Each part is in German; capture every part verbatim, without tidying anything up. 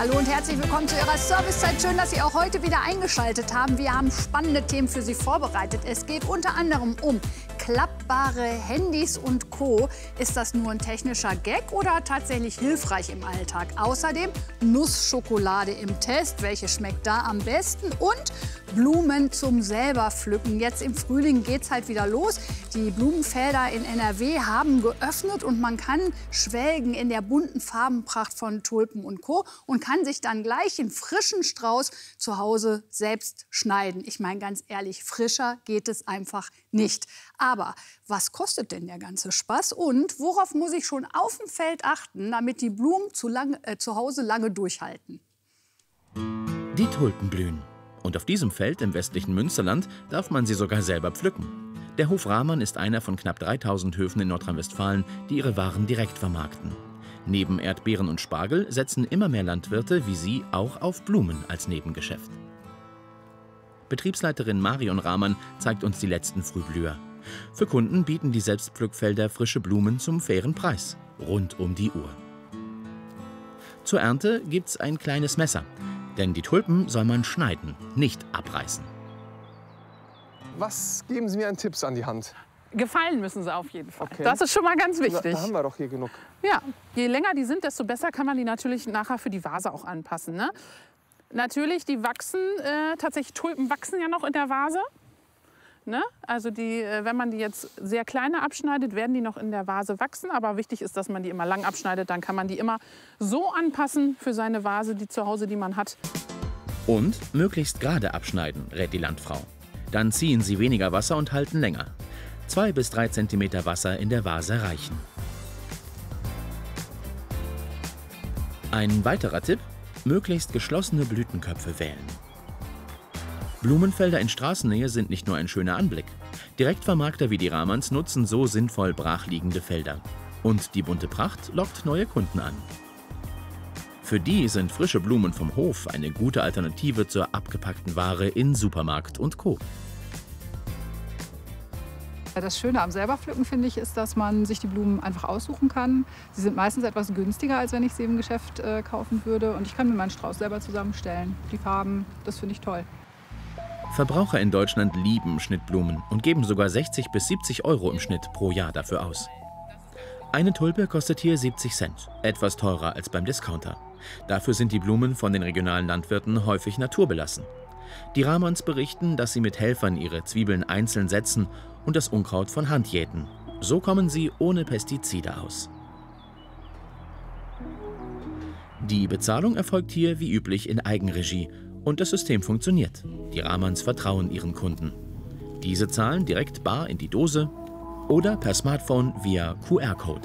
Hallo und herzlich willkommen zu Ihrer Servicezeit. Schön, dass Sie auch heute wieder eingeschaltet haben. Wir haben spannende Themen für Sie vorbereitet. Es geht unter anderem um klappbare Handys und Co. Ist das nur ein technischer Gag oder tatsächlich hilfreich im Alltag? Außerdem Nussschokolade im Test. Welche schmeckt da am besten? Und Blumen zum selber pflücken. Jetzt im Frühling geht es halt wieder los. Die Blumenfelder in N R W haben geöffnet und man kann schwelgen in der bunten Farbenpracht von Tulpen und Co. und kann sich dann gleich einen frischen Strauß zu Hause selbst schneiden. Ich meine ganz ehrlich, frischer geht es einfach nicht. Aber was kostet denn der ganze Spaß und worauf muss ich schon auf dem Feld achten, damit die Blumen zu, lang, äh, zu Hause lange durchhalten? Die Tulpen blühen. Und auf diesem Feld im westlichen Münsterland darf man sie sogar selber pflücken. Der Hof Rahmann ist einer von knapp dreitausend Höfen in Nordrhein-Westfalen, die ihre Waren direkt vermarkten. Neben Erdbeeren und Spargel setzen immer mehr Landwirte wie Sie auch auf Blumen als Nebengeschäft. Betriebsleiterin Marion Rahmann zeigt uns die letzten Frühblüher. Für Kunden bieten die Selbstpflückfelder frische Blumen zum fairen Preis, rund um die Uhr. Zur Ernte gibt's ein kleines Messer, denn die Tulpen soll man schneiden, nicht abreißen. Was geben Sie mir an Tipps an die Hand? Gefallen müssen sie auf jeden Fall. Okay. Das ist schon mal ganz wichtig. Da haben wir doch hier genug. Ja, je länger die sind, desto besser kann man die natürlich nachher für die Vase auch anpassen. Ne? Natürlich, die wachsen, äh, tatsächlich Tulpen wachsen ja noch in der Vase. Ne? Also die, äh, wenn man die jetzt sehr kleine abschneidet, werden die noch in der Vase wachsen. Aber wichtig ist, dass man die immer lang abschneidet. Dann kann man die immer so anpassen für seine Vase, die zu Hause, die man hat. Und möglichst gerade abschneiden, rät die Landfrau. Dann ziehen sie weniger Wasser und halten länger. Zwei bis drei Zentimeter Wasser in der Vase reichen. Ein weiterer Tipp: möglichst geschlossene Blütenköpfe wählen. Blumenfelder in Straßennähe sind nicht nur ein schöner Anblick. Direktvermarkter wie die Rahmanns nutzen so sinnvoll brachliegende Felder. Und die bunte Pracht lockt neue Kunden an. Für die sind frische Blumen vom Hof eine gute Alternative zur abgepackten Ware in Supermarkt und Co. Das Schöne am Selberpflücken, finde ich, ist, dass man sich die Blumen einfach aussuchen kann. Sie sind meistens etwas günstiger, als wenn ich sie im Geschäft äh, kaufen würde. Und ich kann mir meinen Strauß selber zusammenstellen. Die Farben, das finde ich toll. Verbraucher in Deutschland lieben Schnittblumen und geben sogar sechzig bis siebzig Euro im Schnitt pro Jahr dafür aus. Eine Tulpe kostet hier siebzig Cent, etwas teurer als beim Discounter. Dafür sind die Blumen von den regionalen Landwirten häufig naturbelassen. Die Rahmanns berichten, dass sie mit Helfern ihre Zwiebeln einzeln setzen und das Unkraut von Hand jäten. So kommen sie ohne Pestizide aus. Die Bezahlung erfolgt hier wie üblich in Eigenregie und das System funktioniert. Die Rahmanns vertrauen ihren Kunden. Diese zahlen direkt bar in die Dose oder per Smartphone via Q R-Code.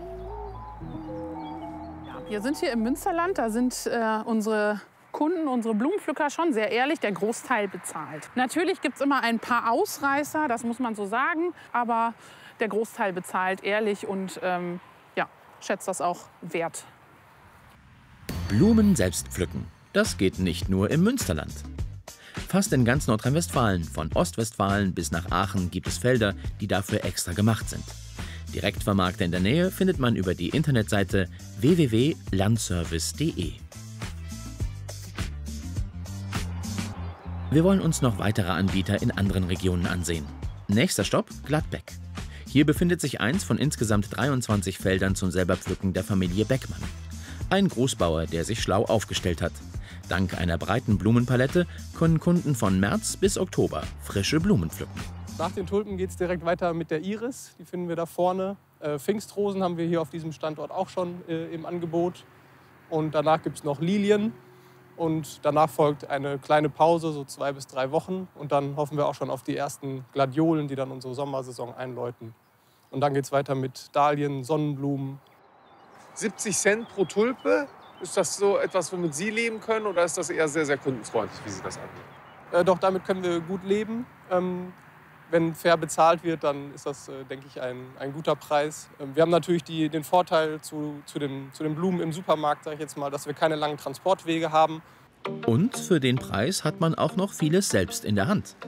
Wir sind hier im Münsterland, da sind äh, unsere Kunden, unsere Blumenpflücker schon sehr ehrlich, der Großteil bezahlt. Natürlich gibt es immer ein paar Ausreißer, das muss man so sagen, aber der Großteil bezahlt ehrlich und ähm, ja, schätzt das auch wert. Blumen selbst pflücken, das geht nicht nur im Münsterland. Fast in ganz Nordrhein-Westfalen, von Ostwestfalen bis nach Aachen, gibt es Felder, die dafür extra gemacht sind. Direktvermarkter in der Nähe findet man über die Internetseite w w w punkt landservice punkt de. Wir wollen uns noch weitere Anbieter in anderen Regionen ansehen. Nächster Stopp: Gladbeck. Hier befindet sich eins von insgesamt dreiundzwanzig Feldern zum Selberpflücken der Familie Beckmann. Ein Großbauer, der sich schlau aufgestellt hat. Dank einer breiten Blumenpalette können Kunden von März bis Oktober frische Blumen pflücken. Nach den Tulpen geht es direkt weiter mit der Iris. Die finden wir da vorne. Äh, Pfingstrosen haben wir hier auf diesem Standort auch schon äh, im Angebot. Und danach gibt es noch Lilien. Und danach folgt eine kleine Pause, so zwei bis drei Wochen. Und dann hoffen wir auch schon auf die ersten Gladiolen, die dann unsere Sommersaison einläuten. Und dann geht es weiter mit Dahlien, Sonnenblumen. siebzig Cent pro Tulpe. Ist das so etwas, womit Sie leben können? Oder ist das eher sehr, sehr kundenfreundlich, wie Sie das angehen? Äh, doch, damit können wir gut leben. Ähm, wenn fair bezahlt wird, dann ist das, äh, denke ich, ein, ein guter Preis. Ähm, wir haben natürlich die, den Vorteil zu, zu, den, zu den Blumen im Supermarkt, sage ich jetzt mal, dass wir keine langen Transportwege haben. Und für den Preis hat man auch noch vieles selbst in der Hand.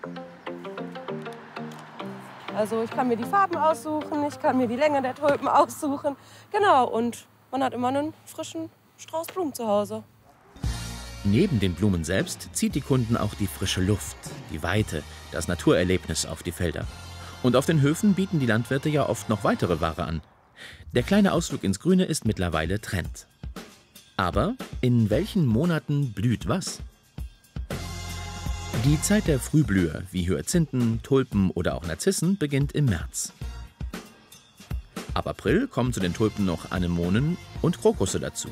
Also ich kann mir die Farben aussuchen, ich kann mir die Länge der Tulpen aussuchen. Genau, und man hat immer einen frischen Strauß Blumen zu Hause. Neben den Blumen selbst zieht die Kunden auch die frische Luft, die Weite, das Naturerlebnis auf die Felder. Und auf den Höfen bieten die Landwirte ja oft noch weitere Ware an. Der kleine Ausflug ins Grüne ist mittlerweile Trend. Aber in welchen Monaten blüht was? Die Zeit der Frühblüher wie Hyazinthen, Tulpen oder auch Narzissen beginnt im März. Ab April kommen zu den Tulpen noch Anemonen und Krokusse dazu.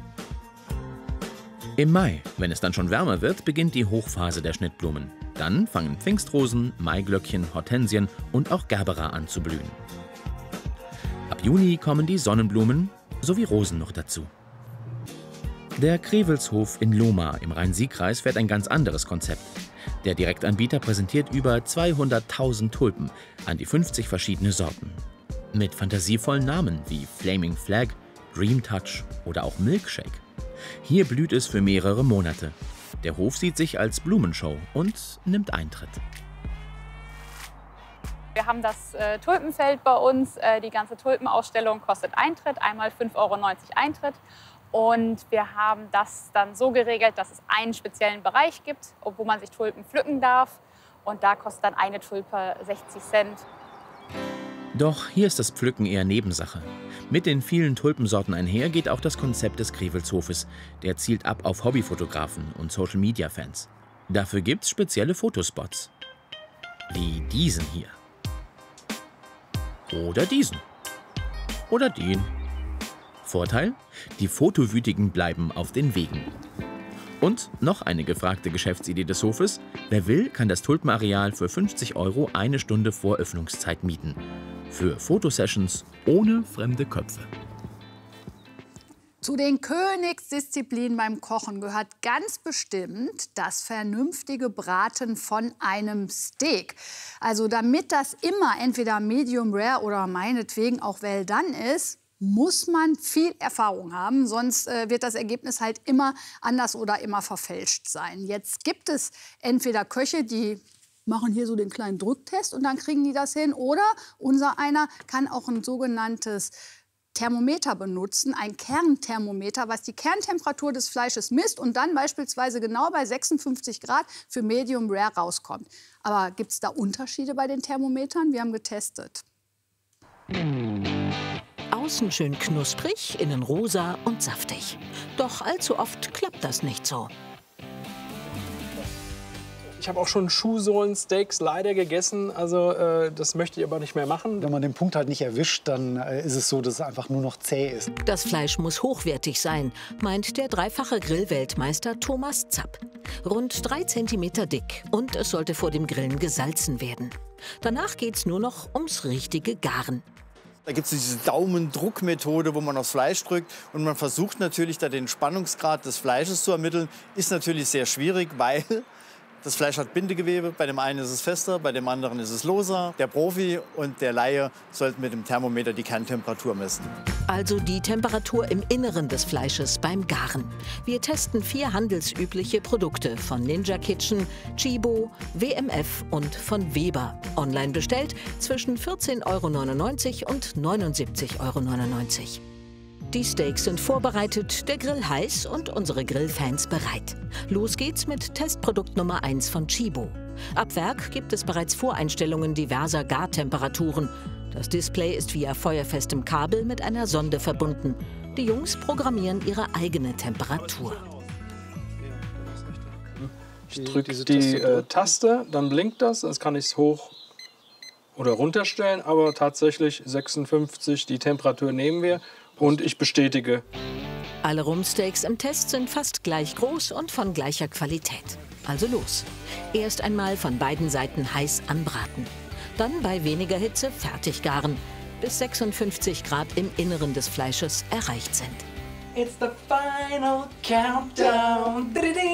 Im Mai, wenn es dann schon wärmer wird, beginnt die Hochphase der Schnittblumen. Dann fangen Pfingstrosen, Maiglöckchen, Hortensien und auch Gerbera an zu blühen. Ab Juni kommen die Sonnenblumen sowie Rosen noch dazu. Der Krewelshof in Lohmar im Rhein-Sieg-Kreis fährt ein ganz anderes Konzept. Der Direktanbieter präsentiert über zweihunderttausend Tulpen an die fünfzig verschiedene Sorten. Mit fantasievollen Namen wie Flaming Flag, Dream Touch oder auch Milkshake. Hier blüht es für mehrere Monate. Der Hof sieht sich als Blumenshow und nimmt Eintritt. Wir haben das äh, Tulpenfeld bei uns. Äh, die ganze Tulpenausstellung kostet Eintritt, einmal fünf Euro neunzig Eintritt. Und wir haben das dann so geregelt, dass es einen speziellen Bereich gibt, wo man sich Tulpen pflücken darf. Und da kostet dann eine Tulpe sechzig Cent. Doch hier ist das Pflücken eher Nebensache. Mit den vielen Tulpensorten einher geht auch das Konzept des Krevelshofes. Der zielt ab auf Hobbyfotografen und Social-Media-Fans. Dafür gibt's spezielle Fotospots. Wie diesen hier. Oder diesen. Oder den. Vorteil? Die Fotowütigen bleiben auf den Wegen. Und noch eine gefragte Geschäftsidee des Hofes. Wer will, kann das Tulpenareal für fünfzig Euro eine Stunde vor Öffnungszeit mieten. Für Fotosessions ohne fremde Köpfe. Zu den Königsdisziplinen beim Kochen gehört ganz bestimmt das vernünftige Braten von einem Steak. Also damit das immer entweder medium rare oder meinetwegen auch well done ist, muss man viel Erfahrung haben, sonst äh, wird das Ergebnis halt immer anders oder immer verfälscht sein. Jetzt gibt es entweder Köche, die machen hier so den kleinen Drücktest und dann kriegen die das hin. Oder unser einer kann auch ein sogenanntes Thermometer benutzen, ein Kernthermometer, was die Kerntemperatur des Fleisches misst und dann beispielsweise genau bei sechsundfünfzig Grad für Medium Rare rauskommt. Aber gibt es da Unterschiede bei den Thermometern? Wir haben getestet. Außen schön knusprig, innen rosa und saftig. Doch allzu oft klappt das nicht so. Ich habe auch schon Schuhsohlensteaks leider gegessen, also äh, das möchte ich aber nicht mehr machen. Wenn man den Punkt halt nicht erwischt, dann äh, ist es so, dass es einfach nur noch zäh ist. Das Fleisch muss hochwertig sein, meint der dreifache Grillweltmeister Thomas Zapp. Rund drei Zentimeter dick und es sollte vor dem Grillen gesalzen werden. Danach geht's nur noch ums richtige Garen. Da gibt es diese Daumendruckmethode, wo man aufs Fleisch drückt und man versucht natürlich, da den Spannungsgrad des Fleisches zu ermitteln. Ist natürlich sehr schwierig, weil das Fleisch hat Bindegewebe. Bei dem einen ist es fester, bei dem anderen ist es loser. Der Profi und der Laie sollten mit dem Thermometer die Kerntemperatur messen. Also die Temperatur im Inneren des Fleisches beim Garen. Wir testen vier handelsübliche Produkte von Ninja Kitchen, Chibo, W M F und von Weber. Online bestellt zwischen vierzehn Euro neunundneunzig und neunundsiebzig Euro neunundneunzig. Die Steaks sind vorbereitet, der Grill heiß und unsere Grillfans bereit. Los geht's mit Testprodukt Nummer eins von Chibo. Ab Werk gibt es bereits Voreinstellungen diverser Gartemperaturen. Das Display ist via feuerfestem Kabel mit einer Sonde verbunden. Die Jungs programmieren ihre eigene Temperatur. Ich drücke die, die äh, Taste, dann blinkt das, dann kann ich es hoch oder runterstellen, aber tatsächlich sechsundfünfzig, die Temperatur nehmen wir. Und ich bestätige. Alle Rumpsteaks im Test sind fast gleich groß und von gleicher Qualität. Also los. Erst einmal von beiden Seiten heiß anbraten. Dann bei weniger Hitze fertig garen, bis sechsundfünfzig Grad im Inneren des Fleisches erreicht sind. It's the final countdown.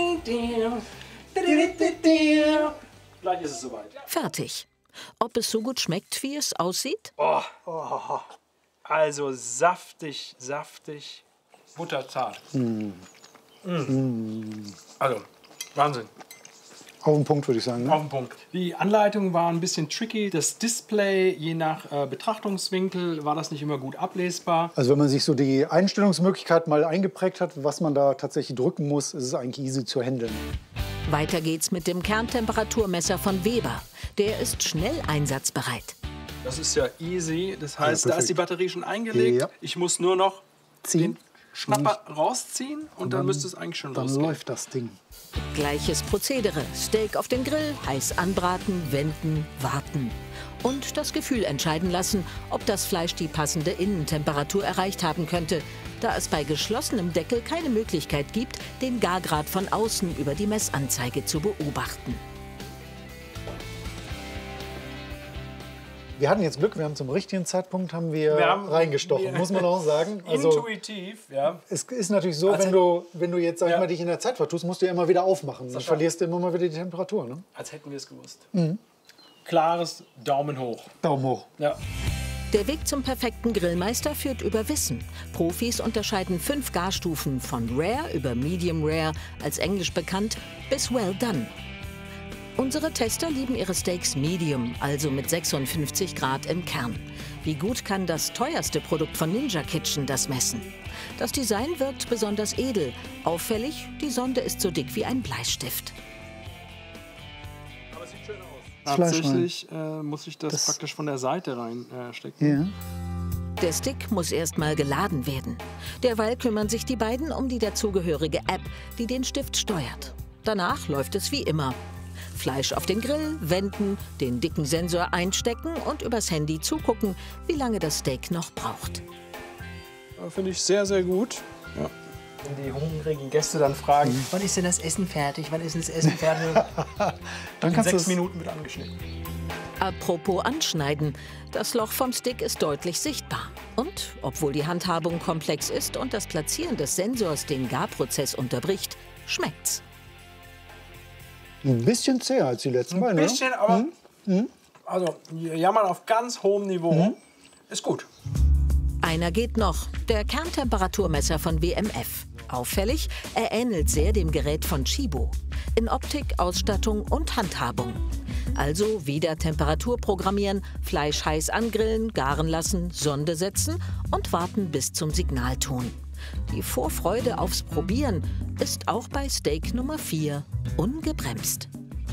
Gleich ist es soweit. Fertig. Ob es so gut schmeckt, wie es aussieht? Oh. Oh. Also saftig, saftig, butterzart. Mm. Mm. Also, Wahnsinn. Auf den Punkt, würde ich sagen. Ne? Auf den Punkt. Die Anleitung war ein bisschen tricky. Das Display, je nach äh, Betrachtungswinkel, war das nicht immer gut ablesbar. Also wenn man sich so die Einstellungsmöglichkeit mal eingeprägt hat, was man da tatsächlich drücken muss, ist es eigentlich easy zu handeln. Weiter geht's mit dem Kerntemperaturmesser von Weber. Der ist schnell einsatzbereit. Das ist ja easy. Das heißt, ja, da ist die Batterie schon eingelegt. Ja. Ich muss nur noch Ziehen. den Schnapper rausziehen und, und dann, dann müsste es eigentlich schon dann losgehen. Dann läuft das Ding. Gleiches Prozedere. Steak auf den Grill, heiß anbraten, wenden, warten. Und das Gefühl entscheiden lassen, ob das Fleisch die passende Innentemperatur erreicht haben könnte, da es bei geschlossenem Deckel keine Möglichkeit gibt, den Gargrad von außen über die Messanzeige zu beobachten. Wir hatten jetzt Glück, wir haben zum richtigen Zeitpunkt haben wir, wir haben, reingestochen, wir, muss man auch sagen. Also, intuitiv, ja. Es ist natürlich so, wenn du, wenn du jetzt sag ich ja. mal, dich in der Zeit vertust, musst du ja immer wieder aufmachen. Dann verlierst du immer mal wieder die Temperatur. Ne? Als hätten wir es gewusst. Mhm. Klares Daumen hoch. Daumen hoch. Ja. Der Weg zum perfekten Grillmeister führt über Wissen. Profis unterscheiden fünf Garstufen von Rare über Medium Rare, als englisch bekannt, bis Well Done. Unsere Tester lieben ihre Steaks Medium, also mit sechsundfünfzig Grad im Kern. Wie gut kann das teuerste Produkt von Ninja Kitchen das messen? Das Design wirkt besonders edel. Auffällig, die Sonde ist so dick wie ein Bleistift. Aber es sieht schön aus. Tatsächlich äh, muss ich das, das praktisch von der Seite reinstecken. Äh, ja. Der Stick muss erst mal geladen werden. Derweil kümmern sich die beiden um die dazugehörige App, die den Stift steuert. Danach läuft es wie immer. Fleisch auf den Grill, wenden, den dicken Sensor einstecken und übers Handy zugucken, wie lange das Steak noch braucht. Finde ich sehr, sehr gut. Ja. Wenn die hungrigen Gäste dann fragen, mhm. wann ist denn das Essen fertig, wann ist denn das Essen fertig? Dann in kannst sechs Minuten wird angeschnitten. Apropos Anschneiden, das Loch vom Stick ist deutlich sichtbar. Und, obwohl die Handhabung komplex ist und das Platzieren des Sensors den Garprozess unterbricht, schmeckt's. Ein bisschen zäher als die letzten beiden. Ein bisschen, ne? aber mhm. also jammern auf ganz hohem Niveau mhm. ist gut. Einer geht noch, der Kerntemperaturmesser von W M F. Auffällig, er ähnelt sehr dem Gerät von Chibo. In Optik, Ausstattung und Handhabung. Also wieder Temperatur programmieren, Fleisch heiß angrillen, garen lassen, Sonde setzen und warten bis zum Signalton. Die Vorfreude aufs Probieren ist auch bei Steak Nummer vier ungebremst.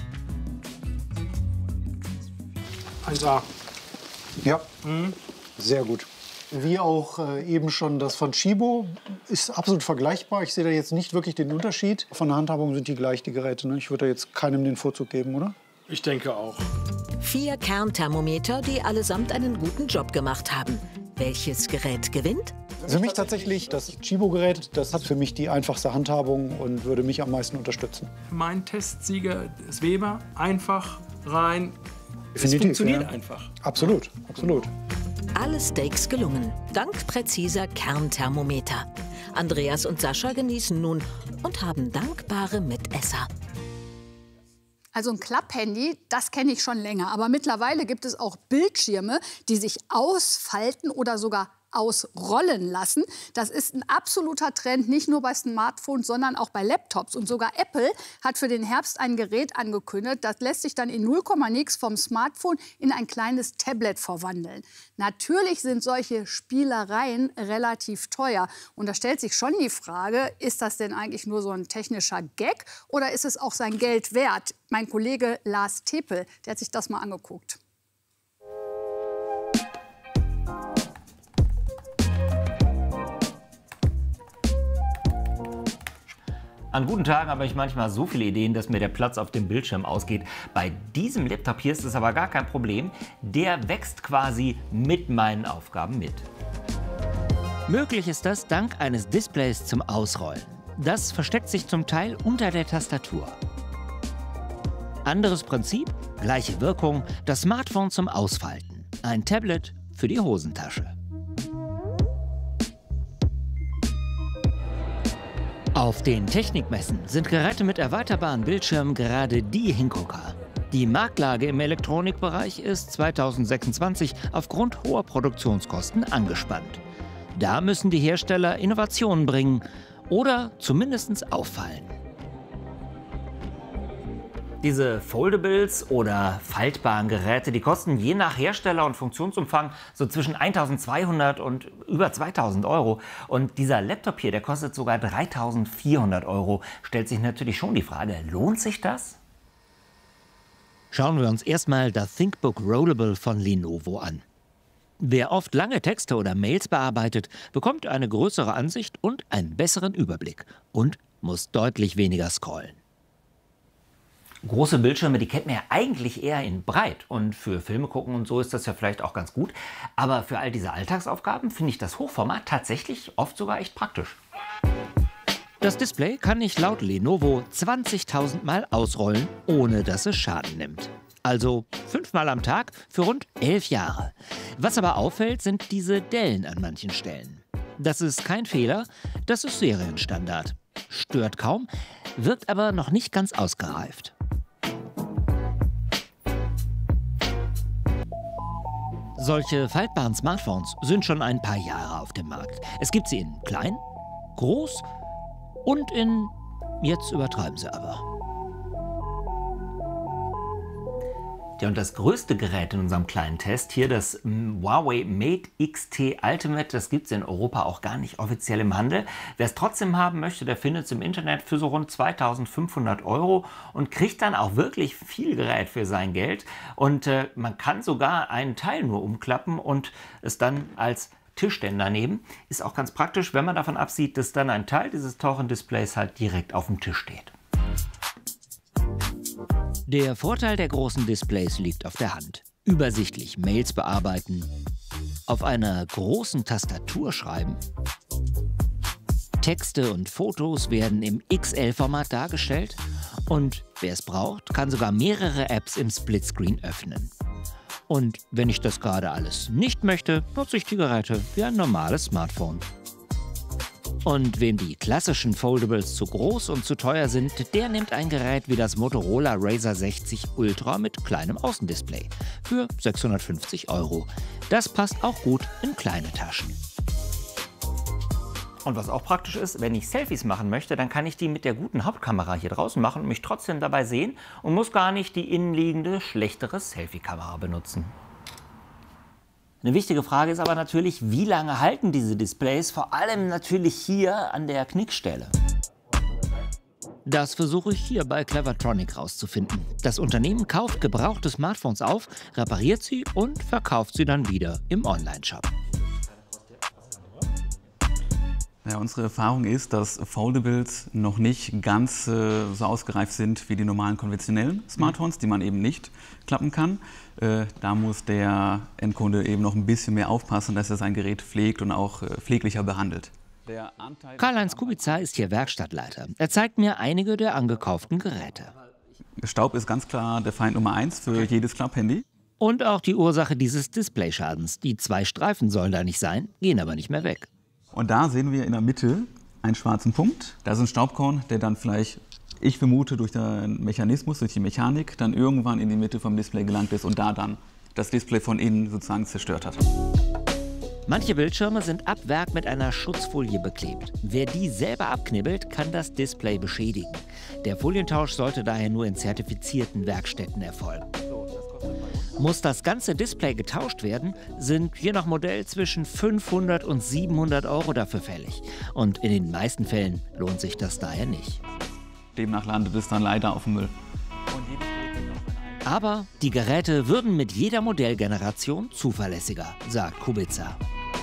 eins A. Ja, mhm. sehr gut. Wie auch äh, eben schon das von Chibo ist absolut vergleichbar. Ich sehe da jetzt nicht wirklich den Unterschied. Von der Handhabung sind die gleich, die Geräte. Ne? Ich würde da jetzt keinem den Vorzug geben, oder? Ich denke auch. Vier Kernthermometer, die allesamt einen guten Job gemacht haben. Welches Gerät gewinnt? Für mich tatsächlich das Chibo-Gerät. Das hat für mich die einfachste Handhabung und würde mich am meisten unterstützen. Mein Testsieger ist Weber. Einfach, rein. Definitiv, es funktioniert ja. einfach. Absolut, absolut. Alle Steaks gelungen, dank präziser Kernthermometer. Andreas und Sascha genießen nun und haben dankbare Mitesser. Also ein Klapphandy, das kenne ich schon länger. Aber mittlerweile gibt es auch Bildschirme, die sich ausfalten oder sogar ausrollen lassen. Das ist ein absoluter Trend, nicht nur bei Smartphones, sondern auch bei Laptops. Und sogar Apple hat für den Herbst ein Gerät angekündigt, das lässt sich dann in null Komma nix vom Smartphone in ein kleines Tablet verwandeln. Natürlich sind solche Spielereien relativ teuer. Und da stellt sich schon die Frage, ist das denn eigentlich nur so ein technischer Gag oder ist es auch sein Geld wert? Mein Kollege Lars Tepel, der hat sich das mal angeguckt. An guten Tagen habe ich manchmal so viele Ideen, dass mir der Platz auf dem Bildschirm ausgeht. Bei diesem Laptop hier ist es aber gar kein Problem. Der wächst quasi mit meinen Aufgaben mit. Möglich ist das dank eines Displays zum Ausrollen. Das versteckt sich zum Teil unter der Tastatur. Anderes Prinzip, gleiche Wirkung, das Smartphone zum Ausfalten. Ein Tablet für die Hosentasche. Auf den Technikmessen sind Geräte mit erweiterbaren Bildschirmen gerade die Hingucker. Die Marktlage im Elektronikbereich ist zweitausendsechsundzwanzig aufgrund hoher Produktionskosten angespannt. Da müssen die Hersteller Innovationen bringen oder zumindest auffallen. Diese Foldables oder faltbaren Geräte, die kosten je nach Hersteller und Funktionsumfang so zwischen eintausendzweihundert und über zweitausend Euro. Und dieser Laptop hier, der kostet sogar dreitausendvierhundert Euro. Stellt sich natürlich schon die Frage, lohnt sich das? Schauen wir uns erstmal das ThinkBook Rollable von Lenovo an. Wer oft lange Texte oder Mails bearbeitet, bekommt eine größere Ansicht und einen besseren Überblick und muss deutlich weniger scrollen. Große Bildschirme, die kennt man ja eigentlich eher in breit. Und für Filme gucken und so ist das ja vielleicht auch ganz gut. Aber für all diese Alltagsaufgaben finde ich das Hochformat tatsächlich oft sogar echt praktisch. Das Display kann ich laut Lenovo zwanzigtausend Mal ausrollen, ohne dass es Schaden nimmt. Also fünfmal am Tag für rund elf Jahre. Was aber auffällt, sind diese Dellen an manchen Stellen. Das ist kein Fehler, das ist Serienstandard. Stört kaum, wirkt aber noch nicht ganz ausgereift. Solche faltbaren Smartphones sind schon ein paar Jahre auf dem Markt. Es gibt sie in klein, groß und in, jetzt übertreiben sie aber. Ja, und das größte Gerät in unserem kleinen Test hier, das Huawei Mate X T Ultimate, das gibt es in Europa auch gar nicht offiziell im Handel. Wer es trotzdem haben möchte, der findet es im Internet für so rund zweitausendfünfhundert Euro und kriegt dann auch wirklich viel Gerät für sein Geld. Und äh, man kann sogar einen Teil nur umklappen und es dann als Tischständer nehmen. Ist auch ganz praktisch, wenn man davon absieht, dass dann ein Teil dieses teuren Displays halt direkt auf dem Tisch steht. Der Vorteil der großen Displays liegt auf der Hand. Übersichtlich Mails bearbeiten, auf einer großen Tastatur schreiben. Texte und Fotos werden im X L-Format dargestellt und wer es braucht, kann sogar mehrere Apps im Splitscreen öffnen. Und wenn ich das gerade alles nicht möchte, nutze ich die Geräte wie ein normales Smartphone. Und wem die klassischen Foldables zu groß und zu teuer sind, der nimmt ein Gerät wie das Motorola Razr sechzig Ultra mit kleinem Außendisplay für sechshundertfünfzig Euro. Das passt auch gut in kleine Taschen. Und was auch praktisch ist, wenn ich Selfies machen möchte, dann kann ich die mit der guten Hauptkamera hier draußen machen und mich trotzdem dabei sehen und muss gar nicht die innenliegende, schlechtere Selfie-Kamera benutzen. Eine wichtige Frage ist aber natürlich, wie lange halten diese Displays, vor allem natürlich hier an der Knickstelle. Das versuche ich hier bei Clevertronic rauszufinden. Das Unternehmen kauft gebrauchte Smartphones auf, repariert sie und verkauft sie dann wieder im Onlineshop. Ja, unsere Erfahrung ist, dass Foldables noch nicht ganz äh, so ausgereift sind wie die normalen konventionellen Smartphones, die man eben nicht klappen kann. Äh, da muss der Endkunde eben noch ein bisschen mehr aufpassen, dass er sein Gerät pflegt und auch äh, pfleglicher behandelt. Karl-Heinz Kubica ist hier Werkstattleiter. Er zeigt mir einige der angekauften Geräte. Staub ist ganz klar der Feind Nummer eins für jedes Klapphandy. Und auch die Ursache dieses Displayschadens. Die zwei Streifen sollen da nicht sein, gehen aber nicht mehr weg. Und da sehen wir in der Mitte einen schwarzen Punkt. Da ist ein Staubkorn, der dann vielleicht, ich vermute, durch den Mechanismus, durch die Mechanik, dann irgendwann in die Mitte vom Display gelangt ist und da dann das Display von innen sozusagen zerstört hat. Manche Bildschirme sind ab Werk mit einer Schutzfolie beklebt. Wer die selber abknibbelt, kann das Display beschädigen. Der Folientausch sollte daher nur in zertifizierten Werkstätten erfolgen. Muss das ganze Display getauscht werden, sind je nach Modell zwischen fünfhundert und siebenhundert Euro dafür fällig. Und in den meisten Fällen lohnt sich das daher nicht. Demnach landet es dann leider auf dem Müll. Aber die Geräte würden mit jeder Modellgeneration zuverlässiger, sagt Kubica.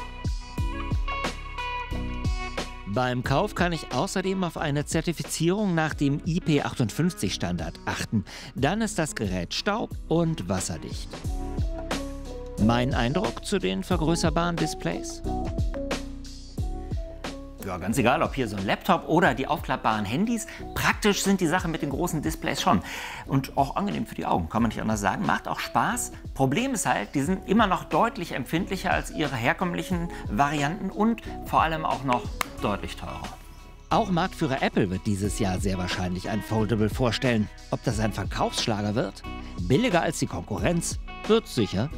Beim Kauf kann ich außerdem auf eine Zertifizierung nach dem I P achtundfünfzig Standard achten. Dann ist das Gerät staub- und wasserdicht. Mein Eindruck zu den vergrößerbaren Displays? Ja, ganz egal, ob hier so ein Laptop oder die aufklappbaren Handys. Praktisch sind die Sachen mit den großen Displays schon. Und auch angenehm für die Augen, kann man nicht anders sagen. Macht auch Spaß. Problem ist halt, die sind immer noch deutlich empfindlicher als ihre herkömmlichen Varianten und vor allem auch noch deutlich teurer. Auch Marktführer Apple wird dieses Jahr sehr wahrscheinlich ein Foldable vorstellen. Ob das ein Verkaufsschlager wird? Billiger als die Konkurrenz? Wird sicher